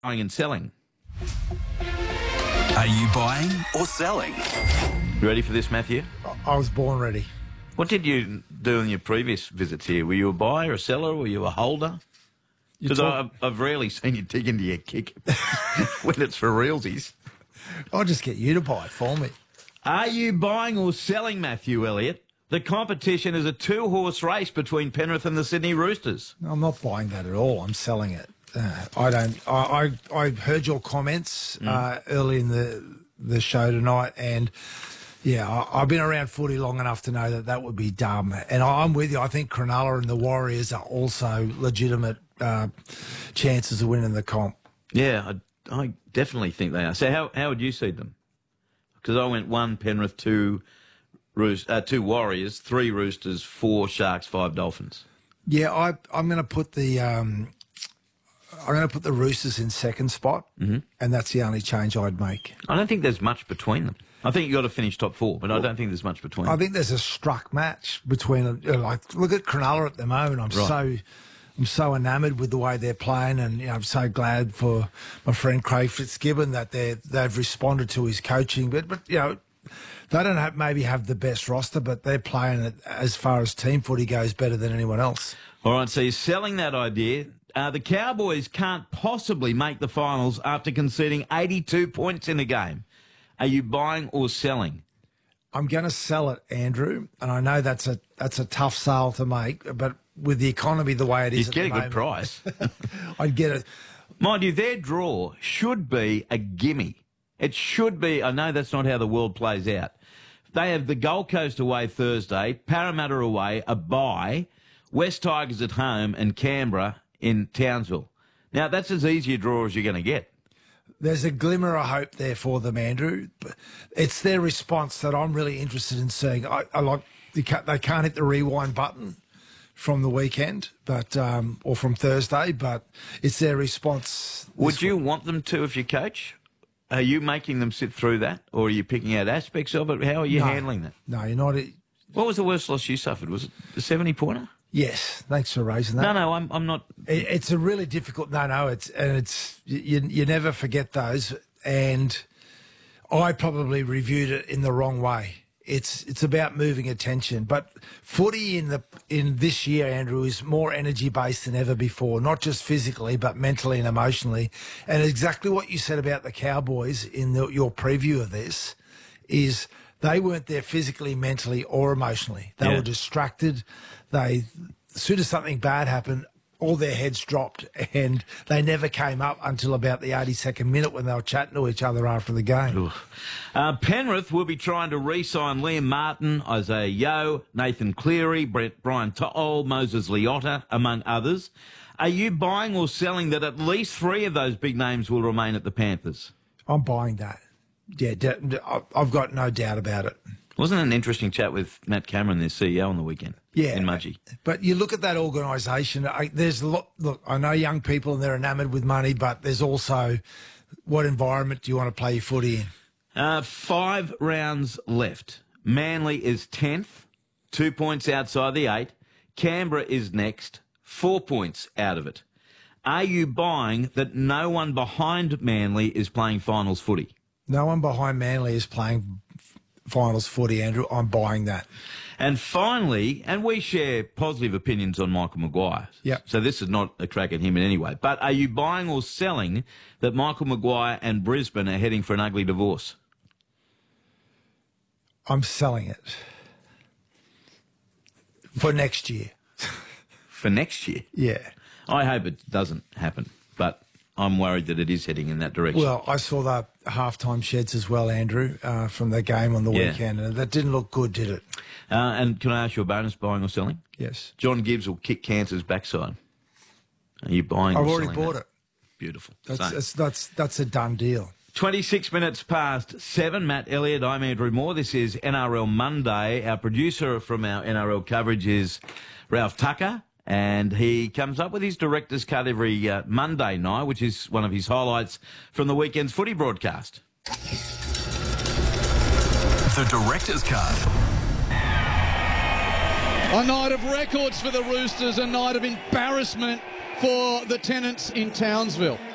buying and selling. Are you buying or selling? You ready for this, Matthew? I was born ready. What did you do in your previous visits here? Were you a buyer, a seller, were you a holder? Because I've rarely seen you dig into your kick when it's for realsies. I'll just get you to buy it for me. Are you buying or selling, Matthew Elliott? The competition is a two-horse race between Penrith and the Sydney Roosters. I'm not buying that at all. I'm selling it. I heard your comments early in the show tonight, and yeah, I've been around footy long enough to know that would be dumb. And I'm with you. I think Cronulla and the Warriors are also legitimate chances of winning the comp. Yeah, I definitely think they are. So how would you see them? Because I went 1 Penrith, 2 Warriors, 3 Roosters, 4 Sharks, 5 Dolphins. Yeah, I'm going to put the Roosters in second spot, and that's the only change I'd make. I don't think there's much between them. I think you've got to finish top 4, but I don't think there's much between them. I think there's a struck match between, look at Cronulla at the moment. I'm so enamoured with the way they're playing, and I'm so glad for my friend Craig Fitzgibbon that they've responded to his coaching. But they don't maybe have the best roster, but they're playing it, as far as team footy goes, better than anyone else. All right, so you're selling that idea. The Cowboys can't possibly make the finals after conceding 82 points in a game. Are you buying or selling? I'm going to sell it, Andrew, and I know that's a tough sale to make, but with the economy the way it is, you get a good price. I'd get it. Mind you, their draw should be a gimme. It should be. I know that's not how the world plays out. They have the Gold Coast away Thursday, Parramatta away, a bye, West Tigers at home, and Canberra in Townsville. Now, that's as easy a draw as you're going to get. There's a glimmer of hope there for them, Andrew. It's their response that I'm really interested in seeing. They can't hit the rewind button from the weekend, or from Thursday, but it's their response. Would you want them to if you coach? Are you making them sit through that, or are you picking out aspects of it? How are you handling that? No, you're not. What was the worst loss you suffered? Was it the 70-pointer? Yes, thanks for raising that. No, I'm not. It's a really difficult. It's you never forget those, and I probably reviewed it in the wrong way. It's about moving attention, but footy in this year, Andrew, is more energy based than ever before. Not just physically, but mentally and emotionally. And exactly what you said about the Cowboys in your preview of this is they weren't there physically, mentally, or emotionally. They were distracted. As soon as something bad happened, all their heads dropped, and they never came up until about the 82nd minute when they were chatting to each other after the game. Penrith will be trying to re-sign Liam Martin, Isaiah Yeo, Nathan Cleary, Brian To'o, Moses Leota, among others. Are you buying or selling that at least 3 of those big names will remain at the Panthers? I'm buying that. Yeah, I've got no doubt about it. Wasn't it an interesting chat with Matt Cameron, their CEO, on the weekend? Yeah, in Mudgee. But you look at that organisation. There's a lot. Look, I know young people and they're enamoured with money, but there's also what environment do you want to play your footy in? 5 rounds left. Manly is 10th, 2 points outside the 8. Canberra is next, 4 points out of it. Are you buying that no one behind Manly is playing finals footy? No one behind Manly is playing finals footy, Andrew. I'm buying that. And finally, and we share positive opinions on Michael Maguire. Yep. So this is not a crack at him in any way. But are you buying or selling that Michael Maguire and Brisbane are heading for an ugly divorce? I'm selling it. For next year. For next year? Yeah. I hope it doesn't happen, but I'm worried that it is heading in that direction. Well, I saw the halftime sheds as well, Andrew, from the game on the weekend, and that didn't look good, did it? And can I ask you a bonus, buying or selling? Yes. John Gibbs will kick Cancer's backside. Are you buying or selling? I've already bought it. Beautiful. That's a done deal. 26 minutes past 7. Matt Elliott, I'm Andrew Moore. This is NRL Monday. Our producer from our NRL coverage is Ralph Tucker. And he comes up with his director's cut every Monday night, which is one of his highlights from the weekend's footy broadcast. The director's cut. A night of records for the Roosters, a night of embarrassment for the Tenants in Townsville.